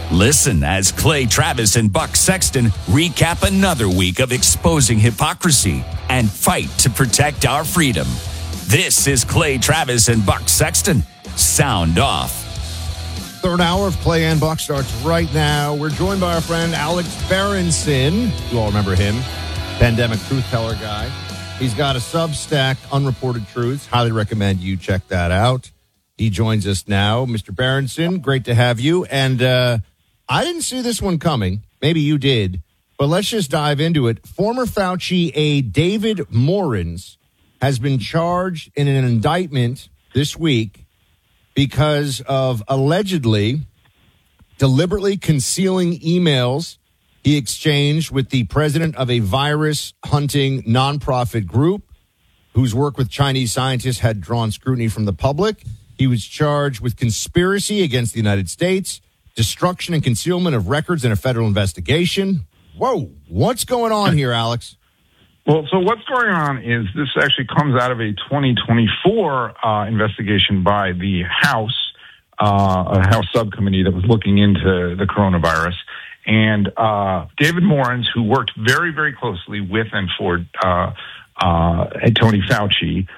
Listen as Clay Travis and Buck Sexton recap another week of exposing hypocrisy and fight to protect our freedom. This is Clay Travis and Buck Sexton. Sound off. Third hour of Clay and Buck starts right now. We're joined by our friend Alex Berenson. You all remember him, pandemic truth teller guy. He's got a Substack, Unreported Truths. Highly recommend you check that out. He joins us now. Mr. Berenson, great to have you. And I didn't see this one coming. Maybe you did. But let's just dive into it. Former Fauci aide David Morans has been charged in an indictment this week because of allegedly deliberately concealing emails he exchanged with the president of a virus-hunting nonprofit group whose work with Chinese scientists had drawn scrutiny from the public. He was charged with conspiracy against the United States, destruction and concealment of records in a federal investigation. Whoa, what's going on here, Alex? Well, so what's going on is this actually comes out of a 2024 investigation by the House, a House subcommittee that was looking into the coronavirus. And David Morans, who worked very, very closely with and for Tony Fauci,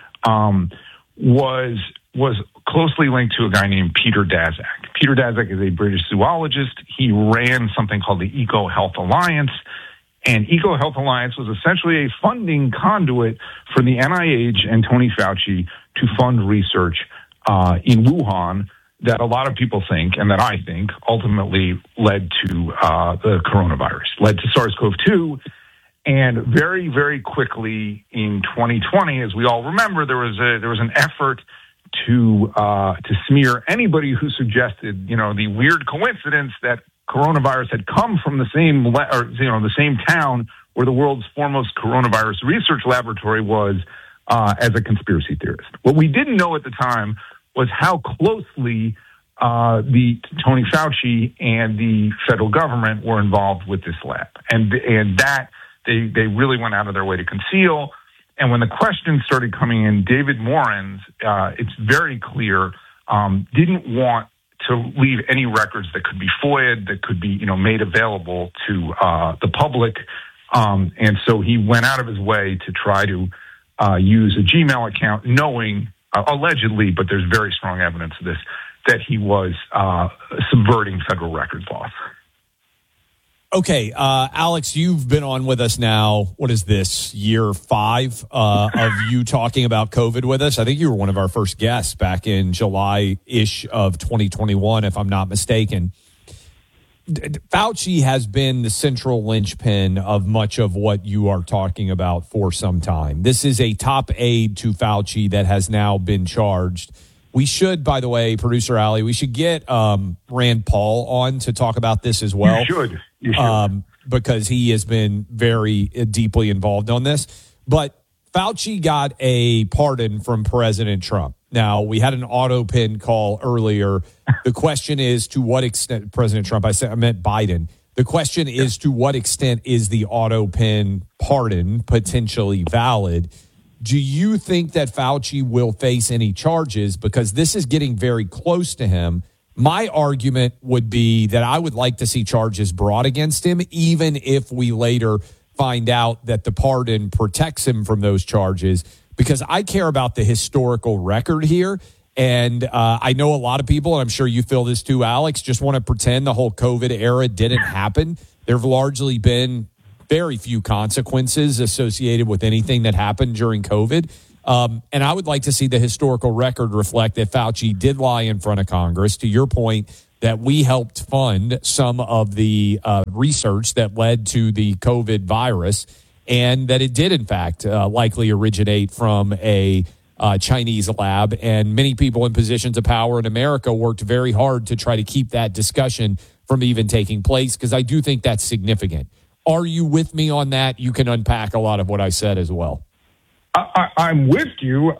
was closely linked to a guy named Peter Daszak. Peter Daszak is a British zoologist. He ran something called the Eco Health Alliance. And Eco Health Alliance was essentially a funding conduit for the NIH and Tony Fauci to fund research in Wuhan that a lot of people think, and that I think, ultimately led to the coronavirus, led to SARS-CoV-2. And very, very quickly in 2020, as we all remember, there was an effort to smear anybody who suggested, the weird coincidence that coronavirus had come from the same town where the world's foremost coronavirus research laboratory was, as a conspiracy theorist. What we didn't know at the time was how closely the Tony Fauci and the federal government were involved with this lab, and that they really went out of their way to conceal. And when the questions started coming in, David Morans, it's very clear, didn't want to leave any records that could be FOIA'd, that could be, made available to the public. And so he went out of his way to try to use a Gmail account, knowing, allegedly, but there's very strong evidence of this, that he was subverting federal records laws. Okay, Alex, you've been on with us now. What is this, year 5 of you talking about COVID with us? I think you were one of our first guests back in July-ish of 2021, if I'm not mistaken. Fauci has been the central linchpin of much of what you are talking about for some time. This is a top aide to Fauci that has now been charged. We should, by the way, Producer Ali, we should get Rand Paul on to talk about this as well. You should. Because he has been very deeply involved on this. But Fauci got a pardon from President Trump. Now, we had an auto pin call earlier. The question is, to what extent, President Trump, I meant Biden. The question is, to what extent is the auto pin pardon potentially valid? Do you think that Fauci will face any charges? Because this is getting very close to him. My argument would be that I would like to see charges brought against him, even if we later find out that the pardon protects him from those charges, because I care about the historical record here. And I know a lot of people, and I'm sure you feel this too, Alex, just want to pretend the whole COVID era didn't happen. There have largely been very few consequences associated with anything that happened during COVID. And I would like to see the historical record reflect that Fauci did lie in front of Congress, to your point, that we helped fund some of the research that led to the COVID virus, and that it did, in fact, likely originate from a Chinese lab. And many people in positions of power in America worked very hard to try to keep that discussion from even taking place, because I do think that's significant. Are you with me on that? You can unpack a lot of what I said as well. I'm with you.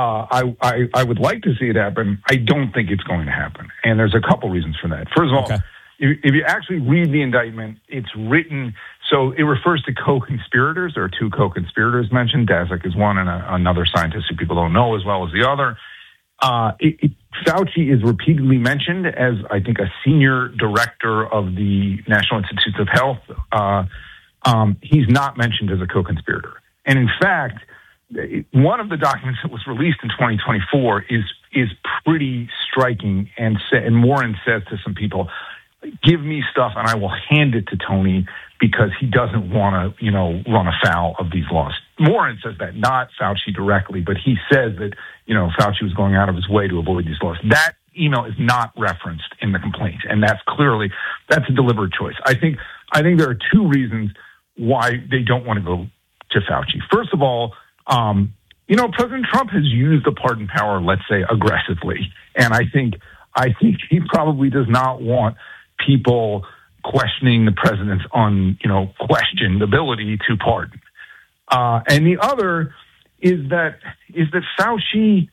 I would like to see it happen. I don't think it's going to happen. And there's a couple reasons for that. First of all, if you actually read the indictment, it's written, so it refers to co-conspirators. There are 2 co-conspirators mentioned. Daszak is one, and another scientist who people don't know as well as the other. Fauci is repeatedly mentioned as, I think, a senior director of the National Institutes of Health. He's not mentioned as a co-conspirator. And in fact, one of the documents that was released in 2024 is pretty striking, and Morin says to some people, give me stuff and I will hand it to Tony because he doesn't want to, run afoul of these laws. Morin says that, not Fauci directly, but he says that, Fauci was going out of his way to avoid these laws. That email is not referenced in the complaint, and that's a deliberate choice. I think there are two reasons why they don't want to go to Fauci. First of all, President Trump has used the pardon power, let's say, aggressively. And I think he probably does not want people questioning the president's questioned ability to pardon. And the other is that Fauci,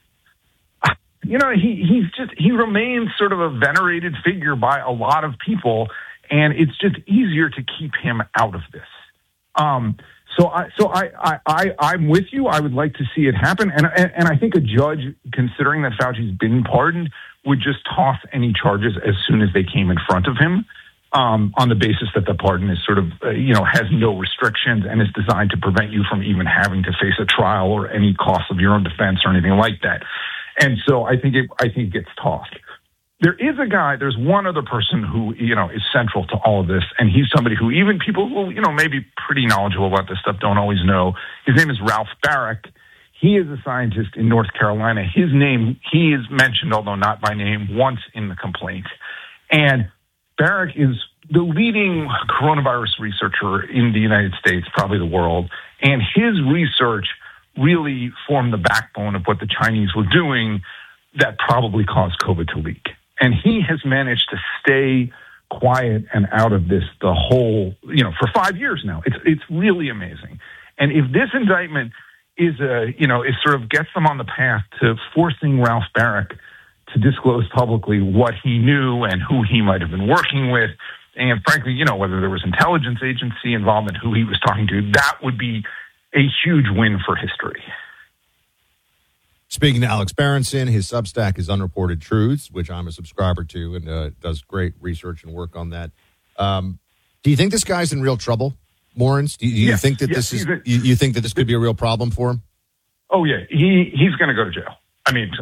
he remains sort of a venerated figure by a lot of people, and it's just easier to keep him out of this. So I'm with you. I would like to see it happen. And I think a judge, considering that Fauci's been pardoned, would just toss any charges as soon as they came in front of him, on the basis that the pardon is sort of, has no restrictions and is designed to prevent you from even having to face a trial or any cost of your own defense or anything like that. And so I think it gets tossed. There's one other person who, is central to all of this, and he's somebody who even people who, may be pretty knowledgeable about this stuff don't always know. His name is Ralph Baric. He is a scientist in North Carolina. He is mentioned, although not by name, once in the complaint. And Baric is the leading coronavirus researcher in the United States, probably the world, and his research really formed the backbone of what the Chinese were doing that probably caused COVID to leak. And he has managed to stay quiet and out of this the whole, for 5 years now. It's really amazing. And if this indictment is sort of gets them on the path to forcing Ralph Baric to disclose publicly what he knew and who he might have been working with, and frankly, whether there was intelligence agency involvement, who he was talking to, that would be a huge win for history. Speaking to Alex Berenson, his Substack is Unreported Truths, which I'm a subscriber to, and does great research and work on that. Do you think this guy's in real trouble, Morins? Do you think that you think that this could be a real problem for him? Oh yeah, he's going to go to jail. I mean,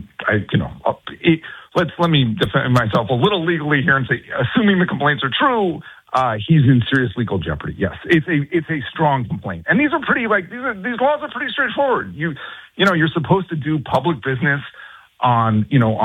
let me defend myself a little legally here and say, assuming the complaints are true, he's in serious legal jeopardy. Yes, it's a strong complaint, and these are pretty these laws are pretty straightforward. You're supposed to do public business on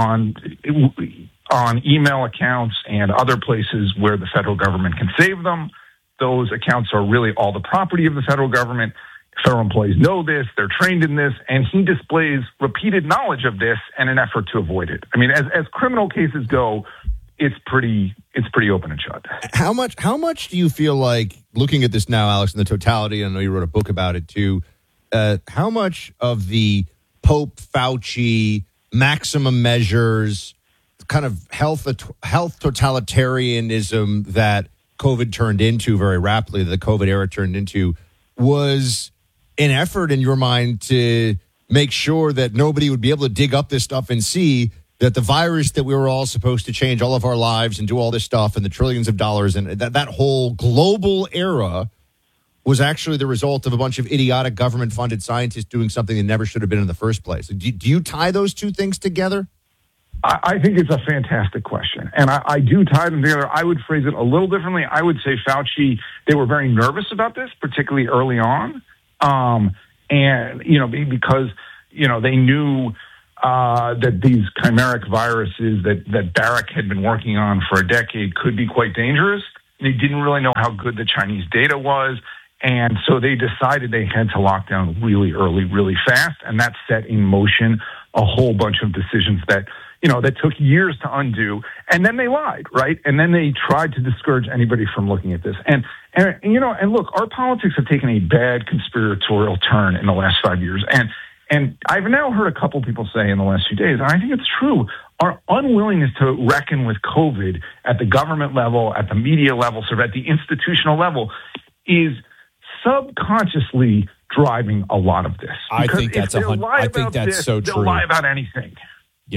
email accounts and other places where the federal government can save them. Those accounts are really all the property of the federal government. Federal employees know this, they're trained in this, and he displays repeated knowledge of this and an effort to avoid it. I mean, as criminal cases go, it's pretty open and shut. How much do you feel like, looking at this now, Alex, in the totality, I know you wrote a book about it too, how much of the Pope Fauci maximum measures, kind of health totalitarianism that COVID turned into very rapidly, the COVID era turned into, was an effort in your mind to make sure that nobody would be able to dig up this stuff and see that the virus that we were all supposed to change all of our lives and do all this stuff and the trillions of dollars and that whole global era was actually the result of a bunch of idiotic government-funded scientists doing something that never should have been in the first place? Do you tie those two things together? I think it's a fantastic question, and I do tie them together. I would phrase it a little differently. I would say Fauci, they were very nervous about this, particularly early on, because they knew that these chimeric viruses that Baric had been working on for a decade could be quite dangerous. They didn't really know how good the Chinese data was, and so they decided they had to lock down really early, really fast, and that set in motion a whole bunch of decisions that took years to undo. And then they lied, right? And then they tried to discourage anybody from looking at this. And look, our politics have taken a bad conspiratorial turn in the last 5 years. And I've now heard a couple people say in the last few days, and I think it's true, our unwillingness to reckon with COVID at the government level, at the media level, sort of at the institutional level, is subconsciously driving a lot of this. I think that's so true. They'll lie about anything. Yes.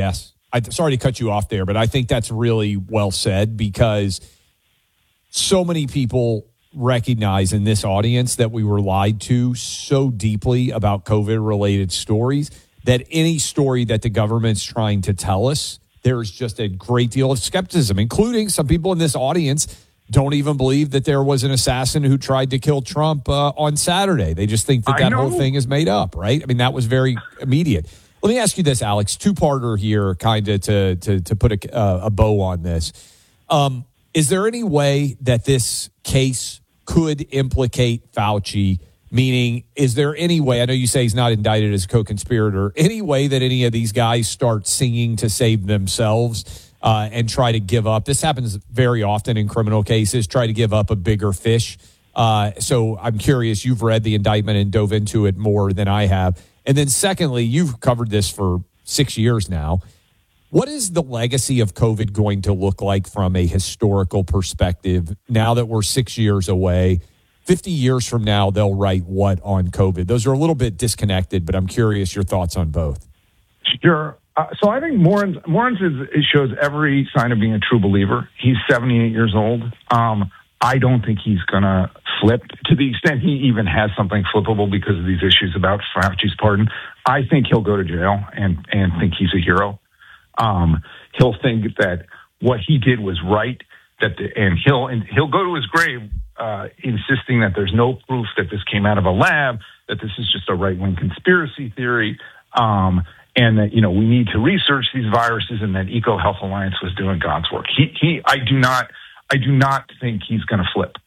sorry to cut you off there, but I think that's really well said, because so many people recognize in this audience that we were lied to so deeply about COVID-related stories that any story that the government's trying to tell us, there's just a great deal of skepticism, including some people in this audience don't even believe that there was an assassin who tried to kill Trump on Saturday. They just think that whole thing is made up, right? I mean, that was very immediate. Let me ask you this, Alex, two-parter here, kind of to put a bow on this. Is there any way that this case could implicate Fauci? Meaning, is there any way, I know you say he's not indicted as a co-conspirator, any way that any of these guys start singing to save themselves and try to give up? This happens very often in criminal cases, try to give up a bigger fish. So I'm curious, you've read the indictment and dove into it more than I have. And then secondly, you've covered this for 6 years now. What is the legacy of COVID going to look like from a historical perspective now that we're 6 years away? 50 years from now, they'll write what on COVID? Those are a little bit disconnected, but I'm curious your thoughts on both. Sure. So I think Moritz shows every sign of being a true believer. He's 78 years old. I don't think he's going to flip, to the extent he even has something flippable because of these issues about Fauci's pardon. I think he'll go to jail and think he's a hero. He'll think that what he did was right, and he'll go to his grave insisting that there's no proof that this came out of a lab, that this is just a right-wing conspiracy theory, and that, we need to research these viruses, and that EcoHealth Alliance was doing God's work. I do not think he's going to flip.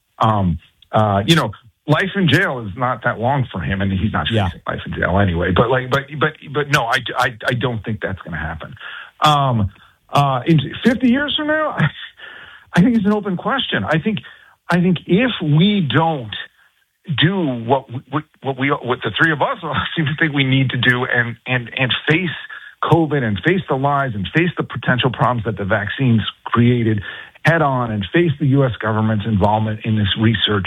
Life in jail is not that long for him, and he's not facing life in jail anyway. But no, I don't think that's going to happen. In 50 years from now, I think it's an open question. I think if we don't do what the three of us seem to think we need to do, and face COVID and face the lies and face the potential problems that the vaccines created head on, and face the U.S. government's involvement in this research,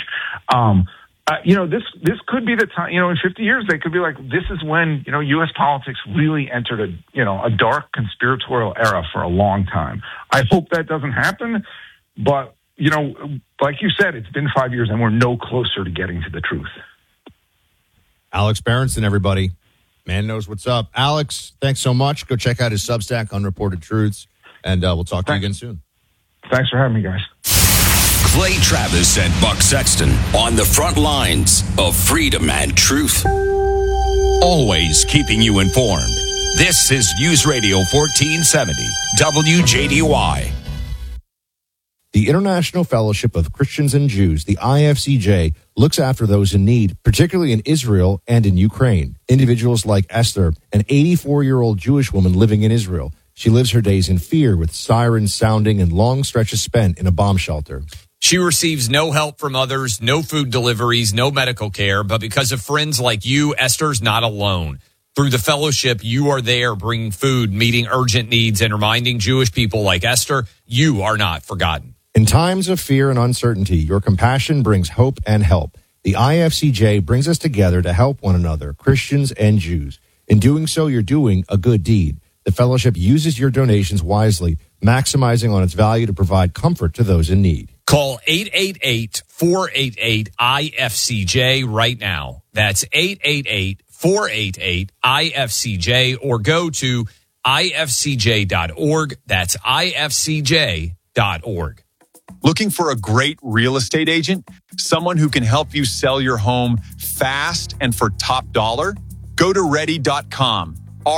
this could be the time. In 50 years, they could be like, this is when U.S. politics really entered a dark conspiratorial era for a long time. I hope that doesn't happen, but like you said, it's been 5 years and we're no closer to getting to the truth. Alex Berenson, everybody. Man knows what's up. Alex, thanks so much. Go check out his Substack, Unreported Truths, and we'll talk to you again soon. Thanks for having me, guys. Clay Travis and Buck Sexton on the front lines of freedom and truth. Always keeping you informed. This is News Radio 1470, WJDY. The International Fellowship of Christians and Jews, the IFCJ, looks after those in need, particularly in Israel and in Ukraine. Individuals like Esther, an 84-year-old Jewish woman living in Israel. She lives her days in fear with sirens sounding and long stretches spent in a bomb shelter. She receives no help from others, no food deliveries, no medical care, but because of friends like you, Esther's not alone. Through the fellowship, you are there bringing food, meeting urgent needs, and reminding Jewish people like Esther, you are not forgotten. In times of fear and uncertainty, your compassion brings hope and help. The IFCJ brings us together to help one another, Christians and Jews. In doing so, you're doing a good deed. The fellowship uses your donations wisely, maximizing on its value to provide comfort to those in need. Call 888-488-IFCJ right now. That's 888-488-IFCJ, or go to ifcj.org. That's ifcj.org. Looking for a great real estate agent? Someone who can help you sell your home fast and for top dollar? Go to ready.com,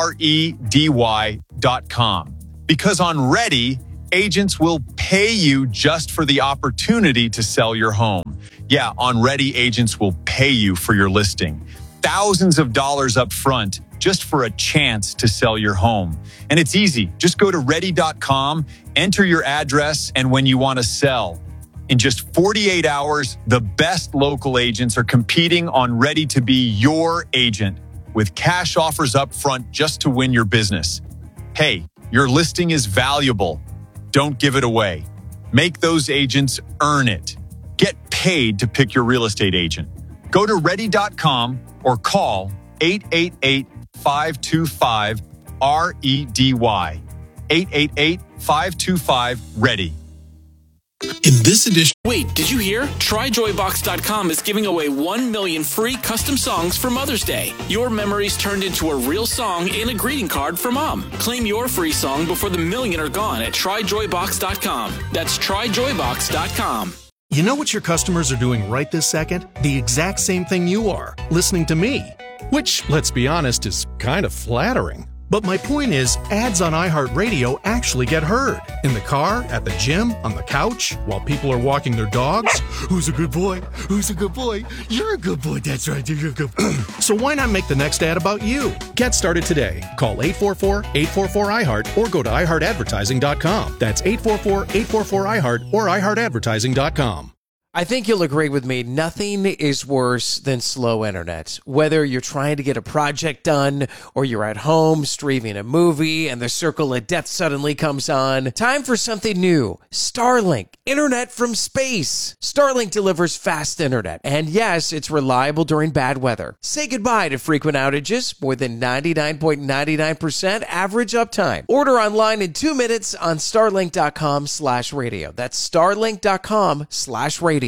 REDY.com. Because on Ready, agents will pay you just for the opportunity to sell your home. Yeah, on Ready, agents will pay you for your listing. Thousands of dollars up front just for a chance to sell your home. And it's easy. Just go to ready.com, enter your address, and when you want to sell. In just 48 hours, the best local agents are competing on Ready to be your agent with cash offers up front just to win your business. Hey, your listing is valuable. Don't give it away. Make those agents earn it. Get paid to pick your real estate agent. Go to ready.com or call 888-525-REDY. 888-525-READY. In this edition... Wait, did you hear? TryJoyBox.com is giving away 1 million free custom songs for Mother's Day. Your memories turned into a real song and a greeting card for Mom. Claim your free song before the million are gone at TryJoyBox.com. That's TryJoyBox.com. You know what your customers are doing right this second? The exact same thing you are, listening to me. Which, let's be honest, is kind of flattering. But my point is, ads on iHeartRadio actually get heard. In the car, at the gym, on the couch, while people are walking their dogs. Who's a good boy? Who's a good boy? You're a good boy. That's right. You're a good boy. So why not make the next ad about you? Get started today. Call 844-844-iHeart or go to iHeartAdvertising.com. That's 844-844-iHeart or iHeartAdvertising.com. I think you'll agree with me, nothing is worse than slow internet. Whether you're trying to get a project done or you're at home streaming a movie and the circle of death suddenly comes on, time for something new. Starlink, internet from space. Starlink delivers fast internet, and yes, it's reliable during bad weather. Say goodbye to frequent outages, more than 99.99% average uptime. Order online in 2 minutes on starlink.com/radio. That's starlink.com/radio.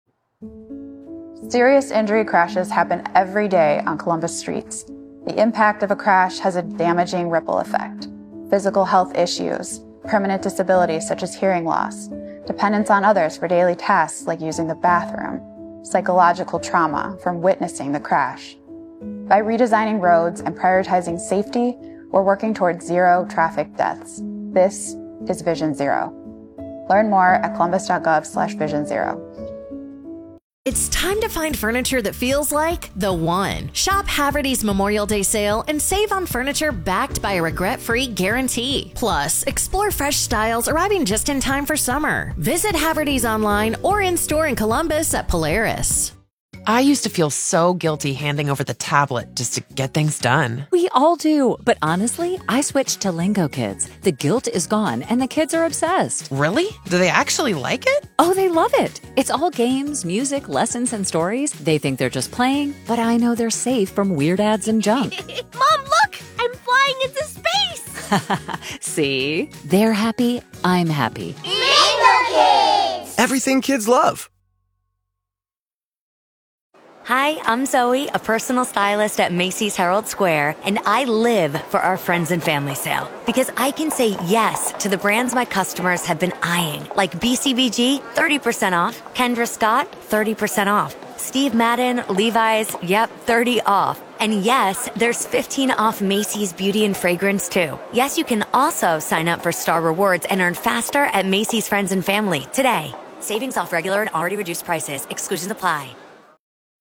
Serious injury crashes happen every day on Columbus streets. The impact of a crash has a damaging ripple effect. Physical health issues, permanent disabilities such as hearing loss, dependence on others for daily tasks like using the bathroom, psychological trauma from witnessing the crash. By redesigning roads and prioritizing safety, we're working towards zero traffic deaths. This is Vision Zero. Learn more at columbus.gov/Vision Zero. It's time to find furniture that feels like the one. Shop Haverty's Memorial Day sale and save on furniture backed by a regret-free guarantee. Plus, explore fresh styles arriving just in time for summer. Visit Haverty's online or in-store in Columbus at Polaris. I used to feel so guilty handing over the tablet just to get things done. We all do, but honestly, I switched to Lingo Kids. The guilt is gone and the kids are obsessed. Really? Do they actually like it? Oh, they love it. It's all games, music, lessons, and stories. They think they're just playing, but I know they're safe from weird ads and junk. Mom, look! I'm flying into space! See? They're happy, I'm happy. Lingo Kids! Everything kids love. Hi, I'm Zoe, a personal stylist at Macy's Herald Square, and I live for our friends and family sale because I can say yes to the brands my customers have been eyeing, like BCBG, 30% off, Kendra Scott, 30% off, Steve Madden, Levi's, yep, 30 off. And yes, there's 15 off Macy's Beauty and Fragrance too. Yes, you can also sign up for Star Rewards and earn faster at Macy's Friends and Family today. Savings off regular and already reduced prices. Exclusions apply.